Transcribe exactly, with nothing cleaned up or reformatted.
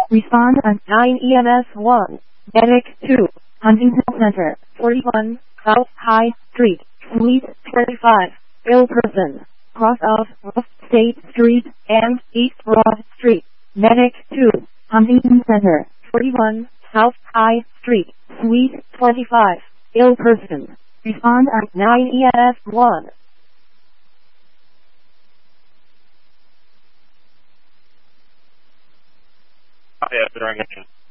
Respond at nine E M S one. Medic two. Huntington Center, forty-one, South High Street, Suite twenty-five. Ill person. Cross of West State Street and East Broad Street. Medic two. Huntington Center, forty-one, South High Street, Suite twenty-five. Ill person. Respond at nine E M S one. Yeah, during action.